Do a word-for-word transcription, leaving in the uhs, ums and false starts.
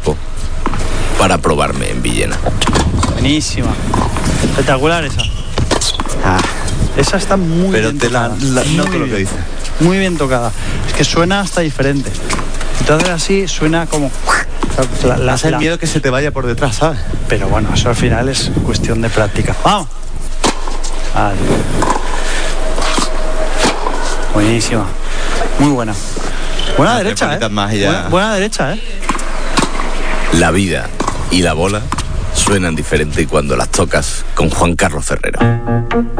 tiempo para probarme en Villena. Buenísima. Espectacular esa. Ah, esa está muy pero bien te la, tocada. la noto Muy lo que bien. dice. Muy bien tocada. Es que suena hasta diferente. Entonces así suena como... La, la, Hace el la... miedo que se te vaya por detrás, ¿sabes? Pero bueno, eso al final es cuestión de práctica. ¡Vamos! Vale. Buenísima. Muy buena. Buena Ah, derecha, ¿eh? Más y ya... buena, buena derecha, ¿eh? La vida y la bola suenan diferente cuando las tocas con Juan Carlos Ferrero.